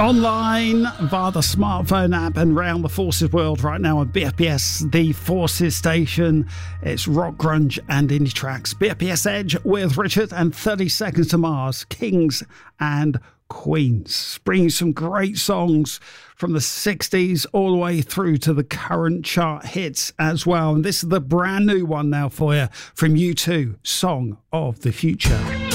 Online via the smartphone app and round the Forces world right now on BFBS, the Forces station. It's rock, grunge and indie tracks. BFBS Edge with Richard and 30 Seconds to Mars, Kings and Queens. Bringing some great songs from the 60s all the way through to the current chart hits as well. And this is the brand new one now for you from U2, Song of the Future.